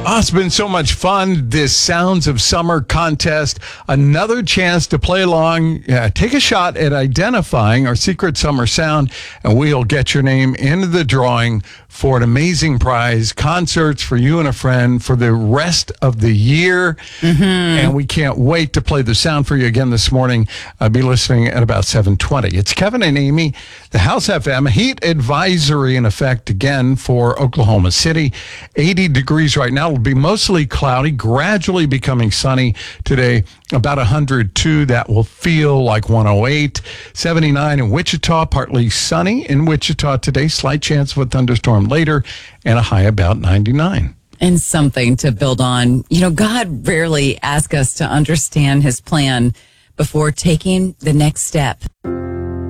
Oh, it's been so much fun. This Sounds of Summer contest. Another chance to play along. Take a shot at identifying our secret summer sound, and we'll get your name into the drawing for an amazing prize. Concerts for you and a friend for the rest of the year. And we can't wait to play the sound for you again this morning. I'll be listening at about 7:20. It's Kevin and Amy, the House FM heat advisory in effect again for Oklahoma City. 80 degrees right now. Will be mostly cloudy, gradually becoming sunny today. About 102. That will feel like 108. 79 in Wichita, partly sunny in Wichita today. Slight chance of a thunderstorm later, and a high about 99. And something to build on. You know, God rarely asks us to understand his plan before taking the next step.